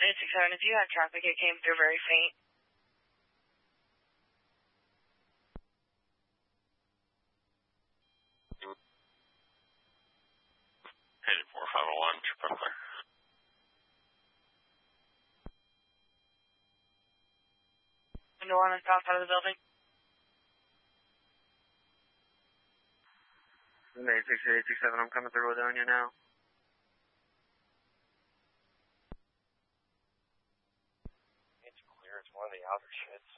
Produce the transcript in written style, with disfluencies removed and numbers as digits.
867, if you have traffic, it came through very faint. Headed 4501, trip up there. Window 1 on the south side of the building. 867, I'm coming through with Onion now. It's clear, it's one of the outer sheds.